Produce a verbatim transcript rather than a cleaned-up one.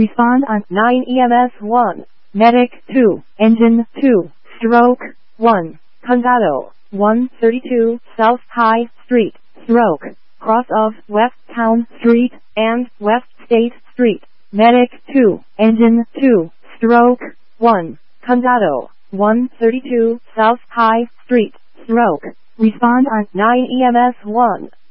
Respond on nine E M S one. Medic two, Engine two, Stroke one, Condado, one thirty-two South High Street, Stroke, cross of West Town Street and West State Street. Medic two, Engine two, Stroke one, Condado, one thirty-two South High Street, Stroke. Respond on nine E M S one.